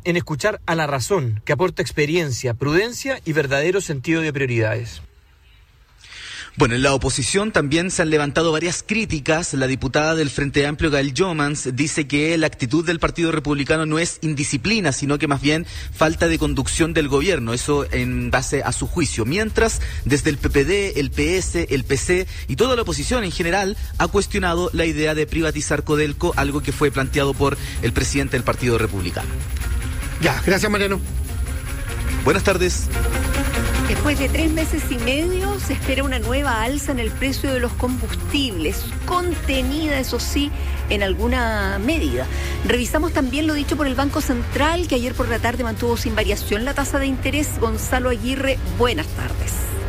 en escuchar a la razón, que aporta experiencia, prudencia y verdadero sentido de prioridades. Bueno, en la oposición también se han levantado varias críticas. La diputada del Frente Amplio, Gael Jomans, dice que la actitud del Partido Republicano no es indisciplina, sino que más bien falta de conducción del gobierno, eso en base a su juicio. Mientras, desde el PPD, el PS, el PC y toda la oposición en general ha cuestionado la idea de privatizar Codelco, algo que fue planteado por el presidente del Partido Republicano. Ya, gracias Mariano. Buenas tardes. Después de 3 meses y medio se espera una nueva alza en el precio de los combustibles, contenida, eso sí, en alguna medida. Revisamos también lo dicho por el Banco Central, que ayer por la tarde mantuvo sin variación la tasa de interés. Gonzalo Aguirre, buenas tardes.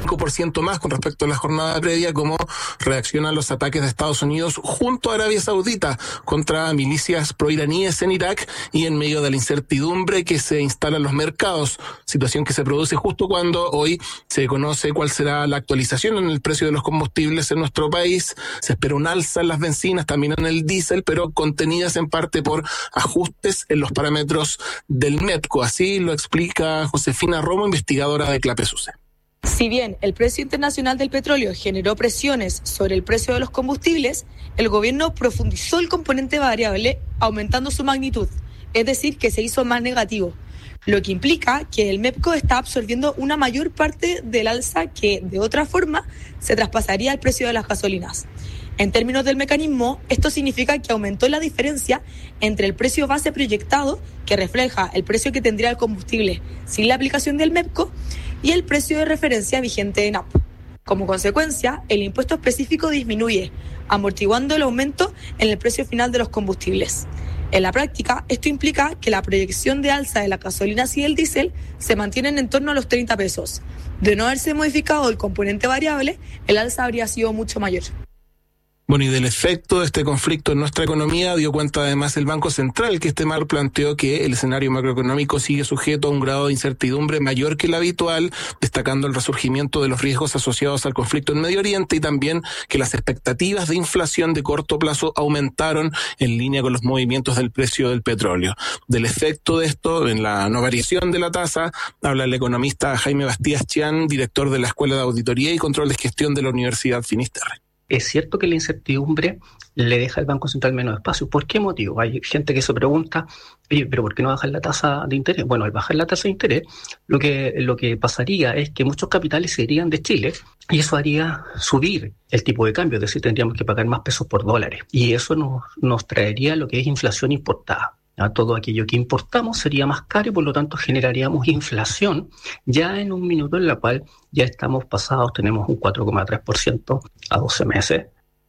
5% más con respecto a la jornada previa, como reaccionan los ataques de Estados Unidos junto a Arabia Saudita contra milicias proiraníes en Irak y en medio de la incertidumbre que se instala en los mercados, situación que se produce justo cuando hoy se conoce cuál será la actualización en el precio de los combustibles en nuestro país. Se espera un alza en las bencinas, también en el diésel, pero contenidas en parte por ajustes en los parámetros del MEPCO. Así lo explica Josefina Romo, investigadora de CLAPESUCE. Si bien el precio internacional del petróleo generó presiones sobre el precio de los combustibles, el gobierno profundizó el componente variable aumentando su magnitud, es decir, que se hizo más negativo, lo que implica que el MEPCO está absorbiendo una mayor parte del alza que, de otra forma, se traspasaría al precio de las gasolinas. En términos del mecanismo, esto significa que aumentó la diferencia entre el precio base proyectado, que refleja el precio que tendría el combustible sin la aplicación del MEPCO, y el precio de referencia vigente en AP. Como consecuencia, el impuesto específico disminuye, amortiguando el aumento en el precio final de los combustibles. En la práctica, esto implica que la proyección de alza de las gasolinas y el diésel se mantienen en torno a los 30 pesos. De no haberse modificado el componente variable, el alza habría sido mucho mayor. Bueno, y del efecto de este conflicto en nuestra economía dio cuenta además el Banco Central, que este martes planteó que el escenario macroeconómico sigue sujeto a un grado de incertidumbre mayor que el habitual, destacando el resurgimiento de los riesgos asociados al conflicto en Medio Oriente y también que las expectativas de inflación de corto plazo aumentaron en línea con los movimientos del precio del petróleo. Del efecto de esto en la no variación de la tasa habla el economista Jaime Bastías Chián, director de la Escuela de Auditoría y Control de Gestión de la Universidad Finisterre. Es cierto que la incertidumbre le deja al Banco Central menos espacio. ¿Por qué motivo? Hay gente que se pregunta, oye, ¿pero por qué no bajar la tasa de interés? Bueno, al bajar la tasa de interés, lo que pasaría es que muchos capitales se irían de Chile y eso haría subir el tipo de cambio, es decir, tendríamos que pagar más pesos por dólares. Y eso nos traería lo que es inflación importada. Todo aquello que importamos sería más caro y por lo tanto generaríamos inflación ya en un minuto en la cual ya estamos pasados, tenemos un 4,3% a 12 meses.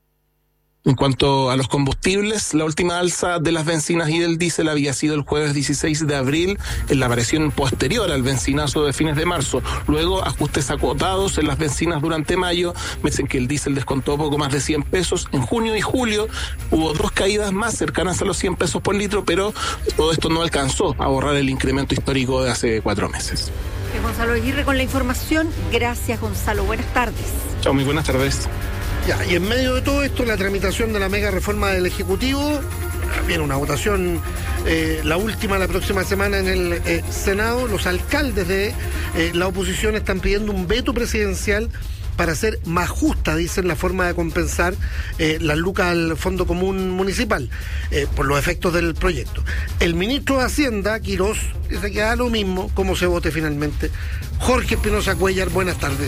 En cuanto a los combustibles, la última alza de las bencinas y del diésel había sido el jueves 16 de abril, en la variación posterior al bencinazo de fines de marzo. Luego, ajustes acotados en las bencinas durante mayo, mes en que el diésel descontó poco más de 100 pesos. En junio y julio hubo 2 caídas más cercanas a los 100 pesos por litro, pero todo esto no alcanzó a borrar el incremento histórico de hace 4 meses. Gonzalo Aguirre con la información. Gracias, Gonzalo. Buenas tardes. Chao, muy buenas tardes. Ya, y en medio de todo esto, la tramitación de la mega reforma del Ejecutivo, viene una votación, la última la próxima semana en el Senado. Los alcaldes de la oposición están pidiendo un veto presidencial para hacer más justa, dicen, la forma de compensar las lucas al Fondo Común Municipal por los efectos del proyecto. El ministro de Hacienda, Quirós, dice que da lo mismo cómo se vote finalmente. Jorge Espinosa Cuellar, buenas tardes.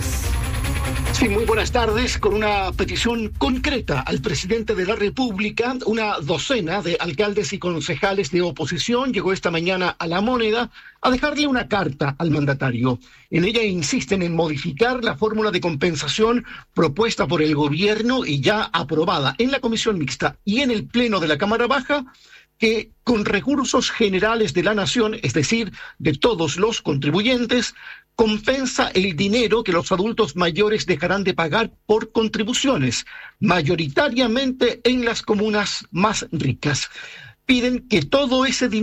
Sí, muy buenas tardes. Con una petición concreta al presidente de la República, una docena de alcaldes y concejales de oposición llegó esta mañana a La Moneda a dejarle una carta al mandatario. En ella insisten en modificar la fórmula de compensación propuesta por el gobierno y ya aprobada en la Comisión Mixta y en el Pleno de la Cámara Baja, que con recursos generales de la nación, es decir, de todos los contribuyentes, compensa el dinero que los adultos mayores dejarán de pagar por contribuciones, mayoritariamente en las comunas más ricas. Piden que todo ese dinero